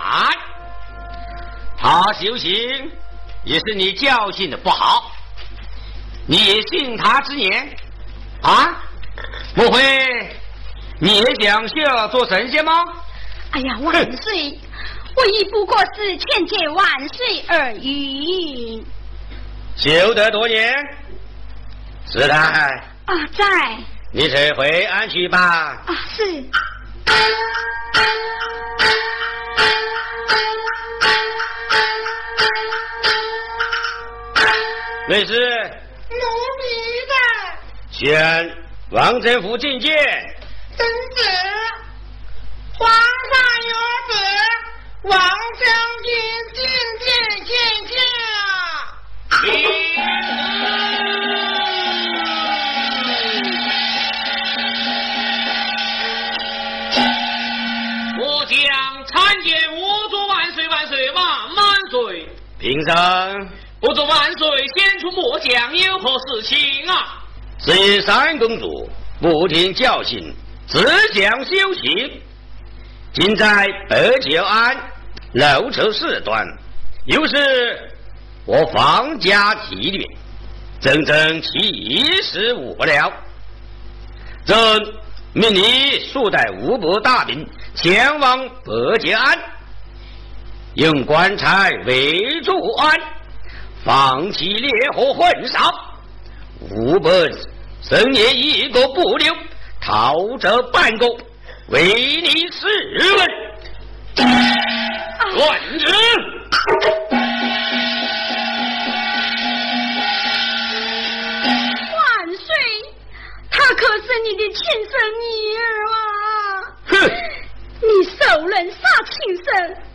他修行也是你教训的不好，你也信他之言啊？莫非你也想要做神仙吗？ 哎呀，万岁！我亦不过是劝诫万岁而已。 修得多年，师太啊，在。 你退回安去吧。 啊，是。 内侍， 奴婢的。 宣王政府觐见。 臣子，皇上有旨，王将军觐见见驾。 我将参见我主万岁万岁万万岁。 平生我主万岁，先出末将有何事情啊？ 是因三公主不听教训，只讲修行，今在北九安露出事端，又是我方家提略，整整气死我了。朕命你速带五部大兵前往北九安，用棺材围住安，放弃烈火焚烧，五部深夜一个不留，逃着半个，为你试问。传旨。 万岁，她可是你的亲生女儿啊！ 哼， 你手刃杀亲生，